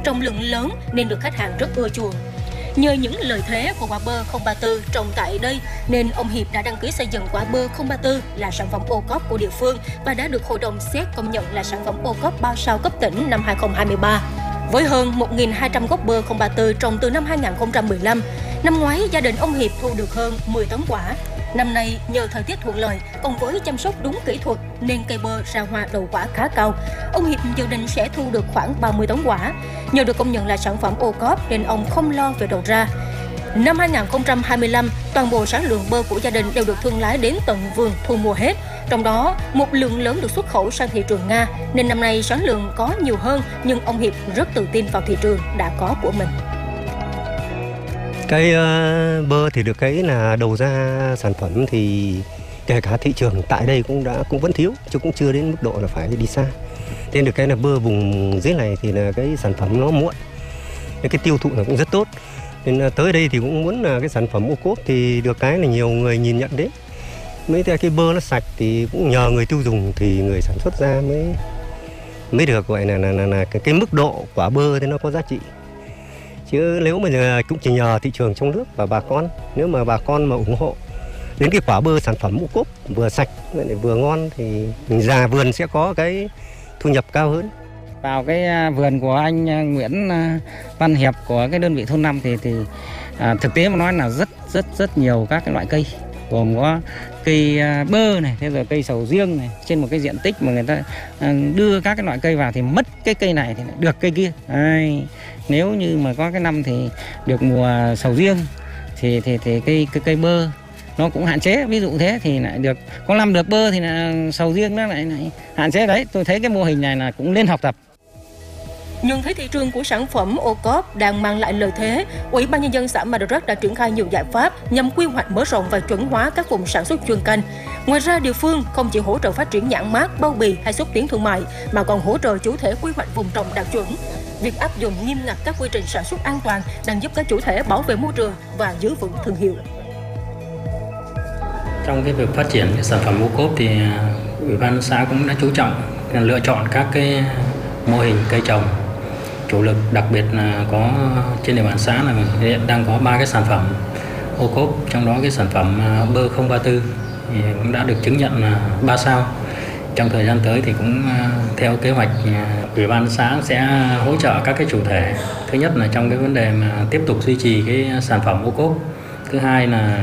trong lượng lớn nên được khách hàng rất ưa chuộng. Nhờ những lợi thế của quả bơ 034 trồng tại đây nên ông Hiệp đã đăng ký xây dựng quả bơ 034 là sản phẩm ô cốp của địa phương và đã được Hội đồng xét công nhận là sản phẩm ô cốp 3 sao cấp tỉnh năm 2023. Với hơn 1.200 gốc bơ 034 trồng từ năm 2015, năm ngoái gia đình ông Hiệp thu được hơn 10 tấn quả. Năm nay, nhờ thời tiết thuận lợi, cùng với chăm sóc đúng kỹ thuật nên cây bơ ra hoa đầu quả khá cao. Ông Hiệp dự định sẽ thu được khoảng 30 tấn quả. Nhờ được công nhận là sản phẩm ô cốp nên ông không lo về đầu ra. Năm 2025, toàn bộ sản lượng bơ của gia đình đều được thương lái đến tận vườn thu mua hết. Trong đó, một lượng lớn được xuất khẩu sang thị trường Nga, nên năm nay sản lượng có nhiều hơn, nhưng ông Hiệp rất tự tin vào thị trường đã có của mình. Cái bơ thì được cái là đầu ra sản phẩm thì kể cả thị trường tại đây cũng vẫn thiếu, chứ cũng chưa đến mức độ là phải đi xa. Nên được cái là bơ vùng dưới này thì là cái sản phẩm nó muộn, cái tiêu thụ nó cũng rất tốt. Nên tới đây thì cũng muốn là cái sản phẩm ô cốp thì được cái là nhiều người nhìn nhận đến. Mấy cái bơ nó sạch thì cũng nhờ người tiêu dùng thì người sản xuất ra mới được gọi là cái mức độ quả bơ thì nó có giá trị. Chứ nếu mà cũng chỉ nhờ thị trường trong nước và bà con, nếu mà bà con mà ủng hộ đến cái quả bơ sản phẩm ô cốp vừa sạch vừa ngon thì mình già vườn sẽ có cái thu nhập cao hơn. Vào cái vườn của anh Nguyễn Văn Hiệp của cái đơn vị thôn 5 thì thực tế mà nói là rất nhiều các cái loại cây, gồm có cây bơ này, thế rồi cây sầu riêng này, trên một cái diện tích mà người ta đưa các cái loại cây vào thì mất cái cây này thì được cây kia. Nếu như mà có cái năm thì được mùa sầu riêng thì cái cây bơ nó cũng hạn chế, ví dụ thế thì lại được, có năm được bơ thì là sầu riêng nó lại hạn chế đấy. Tôi thấy cái mô hình này là cũng nên học tập. Nhưng thấy thị trường của sản phẩm ô cốp đang mang lại lợi thế, Ủy ban Nhân dân xã Madrak đã triển khai nhiều giải pháp nhằm quy hoạch mở rộng và chuẩn hóa các vùng sản xuất chuyên canh. Ngoài ra, địa phương không chỉ hỗ trợ phát triển nhãn mác, bao bì hay xúc tiến thương mại, mà còn hỗ trợ chủ thể quy hoạch vùng trồng đạt chuẩn. Việc áp dụng nghiêm ngặt các quy trình sản xuất an toàn đang giúp các chủ thể bảo vệ môi trường và giữ vững thương hiệu. Trong cái việc phát triển cái sản phẩm ô cốp thì Ủy ban xã cũng đã chú trọng lựa chọn các cái mô hình cây trồng chủ lực, đặc biệt là có trên địa bàn xã là hiện đang có 3 cái sản phẩm ô cốp, trong đó cái sản phẩm bơ 034 thì cũng đã được chứng nhận là 3 sao. Trong thời gian tới thì cũng theo kế hoạch, Ủy ban xã sẽ hỗ trợ các cái chủ thể. Thứ nhất là trong cái vấn đề mà tiếp tục duy trì cái sản phẩm ô cốp. Thứ hai là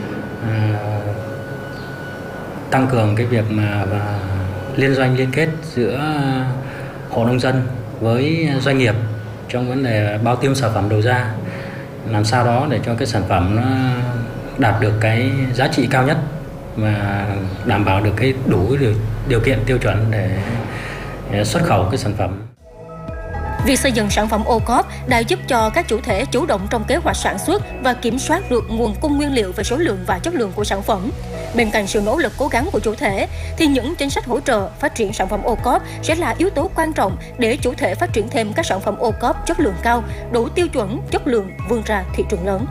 tăng cường cái việc mà liên doanh liên kết giữa hộ nông dân với doanh nghiệp trong vấn đề bao tiêu sản phẩm đầu ra, làm sao đó để cho cái sản phẩm nó đạt được cái giá trị cao nhất và đảm bảo được cái đủ điều kiện tiêu chuẩn để xuất khẩu cái sản phẩm. Việc xây dựng sản phẩm ô cốp đã giúp cho các chủ thể chủ động trong kế hoạch sản xuất và kiểm soát được nguồn cung nguyên liệu về số lượng và chất lượng của sản phẩm. Bên cạnh sự nỗ lực cố gắng của chủ thể, thì những chính sách hỗ trợ phát triển sản phẩm ô cốp sẽ là yếu tố quan trọng để chủ thể phát triển thêm các sản phẩm ô cốp chất lượng cao, đủ tiêu chuẩn, chất lượng vươn ra thị trường lớn.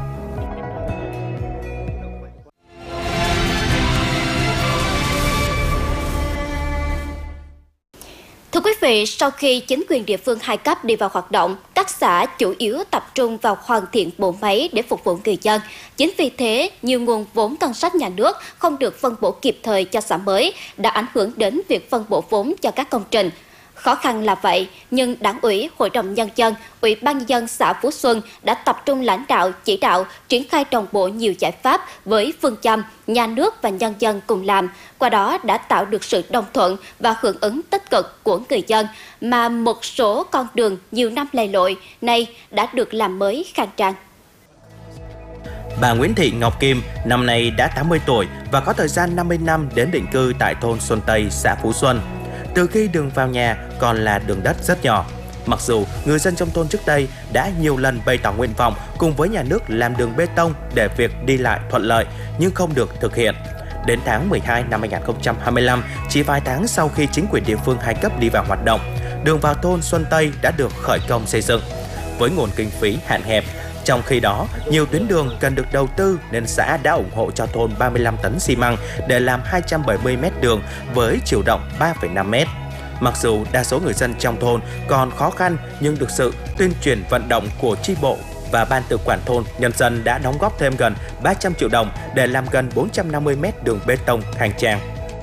Thưa quý vị, sau khi chính quyền địa phương 2 cấp đi vào hoạt động, các xã chủ yếu tập trung vào hoàn thiện bộ máy để phục vụ người dân. Chính vì thế, nhiều nguồn vốn ngân sách nhà nước không được phân bổ kịp thời cho xã mới, đã ảnh hưởng đến việc phân bổ vốn cho các công trình. Khó khăn là vậy, nhưng Đảng ủy, Hội đồng Nhân dân, Ủy ban Nhân dân xã Phú Xuân đã tập trung lãnh đạo, chỉ đạo, triển khai đồng bộ nhiều giải pháp với phương châm nhà nước và nhân dân cùng làm. Qua đó đã tạo được sự đồng thuận và hưởng ứng tích cực của người dân, mà một số con đường nhiều năm lầy lội nay đã được làm mới khang trang. Bà Nguyễn Thị Ngọc Kim năm nay đã 80 tuổi và có thời gian 50 năm đến định cư tại thôn Xuân Tây, xã Phú Xuân. Từ khi đường vào nhà còn là đường đất rất nhỏ. Mặc dù người dân trong thôn trước đây đã nhiều lần bày tỏ nguyện vọng cùng với nhà nước làm đường bê tông để việc đi lại thuận lợi, nhưng không được thực hiện. Đến tháng 12 năm 2025, chỉ vài tháng sau khi chính quyền địa phương 2 cấp đi vào hoạt động, đường vào thôn Xuân Tây đã được khởi công xây dựng. Với nguồn kinh phí hạn hẹp, trong khi đó, nhiều tuyến đường cần được đầu tư nên xã đã ủng hộ cho thôn 35 tấn xi măng để làm 270 mét đường với chiều rộng 3,5 mét. Mặc dù đa số người dân trong thôn còn khó khăn nhưng được sự tuyên truyền vận động của chi bộ và ban tự quản thôn, nhân dân đã đóng góp thêm gần 300 triệu đồng để làm gần 450 mét đường bê tông khang trang.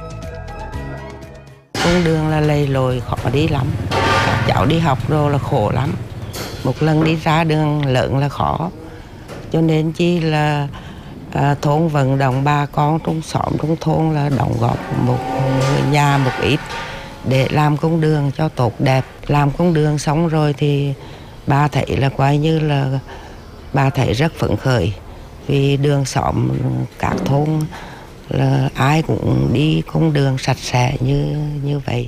Con đường là lầy lội khó đi lắm, các cháu đi học rồi là khổ lắm. Một lần đi ra đường lớn là khó, cho nên chỉ là thôn vận động bà con trong xóm trong thôn là đóng góp một nhà một ít để làm con đường cho tốt đẹp. Làm con đường xong rồi thì bà thấy là coi như là bà thấy rất phấn khởi, vì đường xóm các thôn là ai cũng đi con đường sạch sẽ như vậy.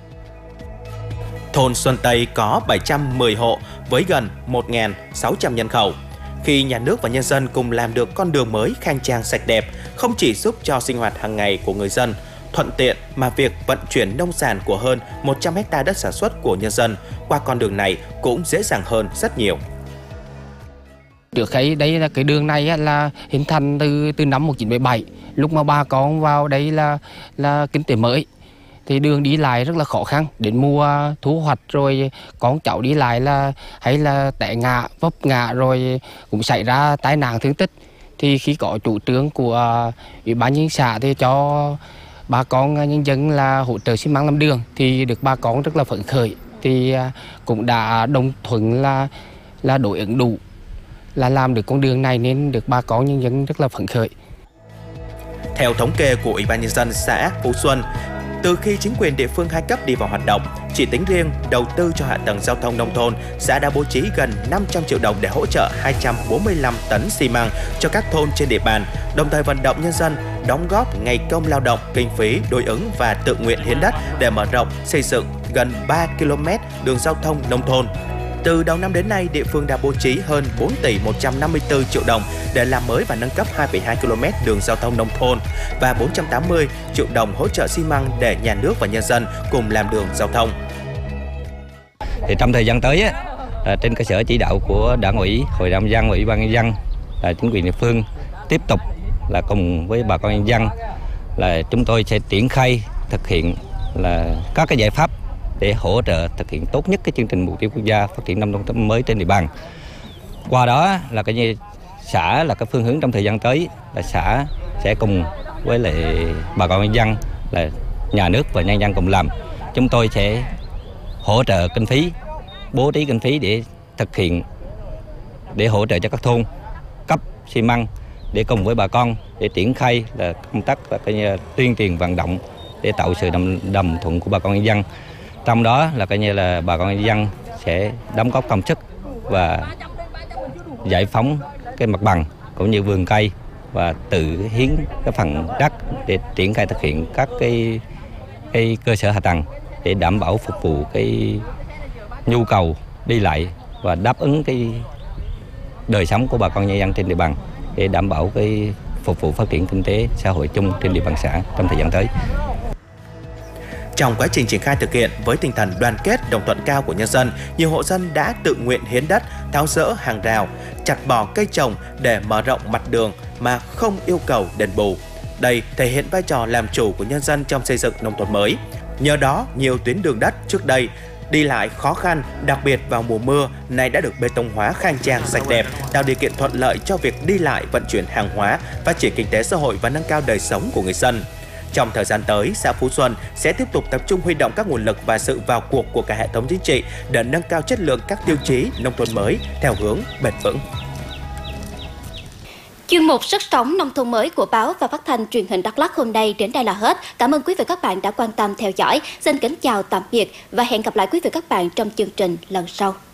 Thôn Xuân Tây có 710 hộ với gần 1.600 nhân khẩu. Khi nhà nước và nhân dân cùng làm được con đường mới khang trang sạch đẹp, không chỉ giúp cho sinh hoạt hàng ngày của người dân thuận tiện mà việc vận chuyển nông sản của hơn 100 ha đất sản xuất của nhân dân qua con đường này cũng dễ dàng hơn rất nhiều. Trước đây đây là cái đường này là hình thành từ năm 1977, lúc mà bà con vào đây là kinh tế mới thì đường đi lại rất là khó khăn, đến mùa thu hoạch rồi con cháu đi lại là hay là té ngã vấp ngã rồi cũng xảy ra tai nạn thương tích. Thì khi có chủ trương của ủy ban nhân xã thì cho bà con nhân dân là hỗ trợ xi măng làm đường thì được bà con rất là phấn khởi, thì cũng đã đồng thuận là đối ứng đủ là làm được con đường này nên được bà con nhân dân rất là phấn khởi. Theo thống kê của Ủy ban nhân dân xã Phú Xuân, từ khi chính quyền địa phương 2 cấp đi vào hoạt động, chỉ tính riêng đầu tư cho hạ tầng giao thông nông thôn, xã đã bố trí gần 500 triệu đồng để hỗ trợ 245 tấn xi măng cho các thôn trên địa bàn, đồng thời vận động nhân dân đóng góp ngày công lao động, kinh phí đối ứng và tự nguyện hiến đất để mở rộng xây dựng gần 3 km đường giao thông nông thôn. Từ đầu năm đến nay, địa phương đã bố trí hơn 4 tỷ 154 triệu đồng để làm mới và nâng cấp 2,2 km đường giao thông nông thôn và 480 triệu đồng hỗ trợ xi măng để nhà nước và nhân dân cùng làm đường giao thông. Thì trong thời gian tới, trên cơ sở chỉ đạo của Đảng ủy, Hội đồng nhân dân, Ủy ban nhân dân, chính quyền địa phương tiếp tục là cùng với bà con nhân dân là chúng tôi sẽ triển khai thực hiện là các cái giải pháp để hỗ trợ thực hiện tốt nhất cái chương trình mục tiêu quốc gia phát triển nông thôn mới trên địa bàn. Qua đó là cái như xã là cái phương hướng trong thời gian tới là xã sẽ cùng với lại bà con nhân dân là nhà nước và nhân dân cùng làm. Chúng tôi sẽ hỗ trợ kinh phí, bố trí kinh phí để thực hiện, để hỗ trợ cho các thôn cấp xi măng để cùng với bà con để triển khai là công tác là cái như tuyên truyền vận động để tạo sự đồng thuận của bà con nhân dân. Trong đó là coi như là bà con nhân dân sẽ đóng góp công sức và giải phóng cái mặt bằng cũng như vườn cây và tự hiến cái phần đất để triển khai thực hiện các cái cơ sở hạ tầng để đảm bảo phục vụ cái nhu cầu đi lại và đáp ứng cái đời sống của bà con nhân dân trên địa bàn để đảm bảo cái phục vụ phát triển kinh tế xã hội chung trên địa bàn xã trong thời gian tới. Trong quá trình triển khai thực hiện với tinh thần đoàn kết, đồng thuận cao của nhân dân, nhiều hộ dân đã tự nguyện hiến đất, tháo dỡ hàng rào, chặt bỏ cây trồng để mở rộng mặt đường mà không yêu cầu đền bù. Đây thể hiện vai trò làm chủ của nhân dân trong xây dựng nông thôn mới. Nhờ đó, nhiều tuyến đường đất trước đây đi lại khó khăn, đặc biệt vào mùa mưa, nay đã được bê tông hóa khang trang sạch đẹp, tạo điều kiện thuận lợi cho việc đi lại, vận chuyển hàng hóa, phát triển kinh tế xã hội và nâng cao đời sống của người dân. Trong thời gian tới, xã Phú Xuân sẽ tiếp tục tập trung huy động các nguồn lực và sự vào cuộc của cả hệ thống chính trị để nâng cao chất lượng các tiêu chí nông thôn mới theo hướng bền vững. Chuyên mục Sức sống nông thôn mới của báo và phát thanh truyền hình Đắk Lắk hôm nay đến đây là hết. Cảm ơn quý vị và các bạn đã quan tâm theo dõi. Xin kính chào tạm biệt và hẹn gặp lại quý vị và các bạn trong chương trình lần sau.